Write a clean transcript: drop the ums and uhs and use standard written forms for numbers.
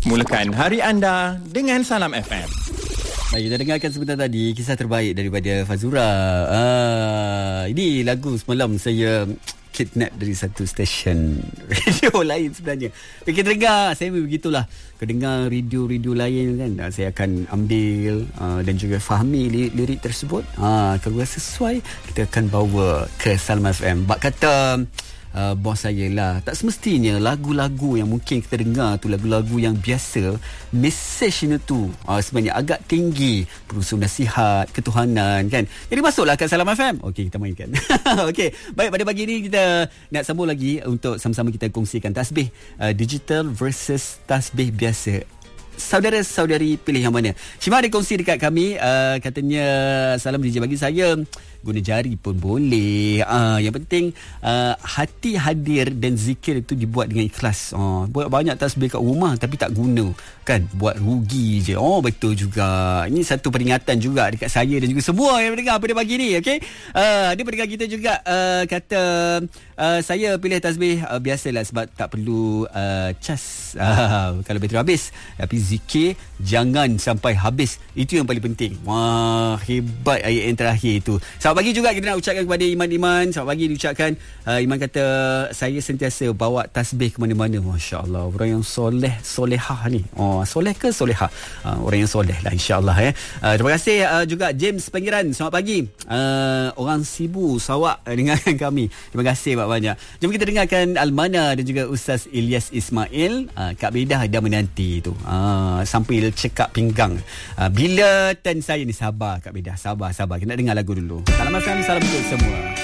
Mulakan hari anda dengan Salam FM. Baik, kita dengarkan sebentar tadi kisah terbaik daripada Fazura. Ini lagu semalam saya kidnap dari satu stesen radio lain sebenarnya. Kita dengar, saya begitulah. Kedengar radio-radio lain kan, saya akan ambil dan juga fahami lirik tersebut. Kalau rasa sesuai, kita akan bawa ke Salam FM. Bak kata bos saya lah, tak semestinya lagu-lagu yang mungkin kita dengar tu lagu-lagu yang biasa, mesejnya tu sebenarnya agak tinggi, berunsur nasihat ketuhanan kan. Jadi masuklah ke Salam FM. Okey, kita mainkan. Okey, baik, pada pagi ni kita nak sambung lagi untuk sama-sama kita kongsikan tasbih digital versus tasbih biasa. Saudara-saudari pilih yang mana? Syimah ada kongsi dekat kami, katanya salam DJ, bagi saya guna jari pun boleh. Yang penting hati hadir dan zikir itu dibuat dengan ikhlas. Buat banyak tasbih kat rumah tapi tak guna kan, buat rugi je. Betul juga. Ini satu peringatan juga dekat saya dan juga semua yang mendengar pada pagi ni. Okey, ada pendengar kita juga kata saya pilih tasbih biasalah sebab tak perlu cas kalau bateri habis, tapi zikir jangan sampai habis. Itu yang paling penting. Wah, hebat ayat yang terakhir itu. Selamat pagi juga kita nak ucapkan kepada Iman. Selamat pagi diucapkan. Iman kata saya sentiasa bawa tasbih ke mana-mana. Masya Allah, orang yang soleh, solehah ni. Soleh ke solehah? Orang yang soleh lah, insyaAllah ya. Terima kasih juga James Pangeran. Selamat pagi. Orang Sibu Sarawak dengarkan kami. Terima kasih banyak. Jom kita dengarkan Almana dan juga Ustaz Ilyas Ismail. Kak Bedah dah menanti tu. Sambil cekak pinggang. Bila turn saya ni, sabar Kak Bedah, sabar. Kita nak dengar lagu dulu. Salam FM, salam untuk semua.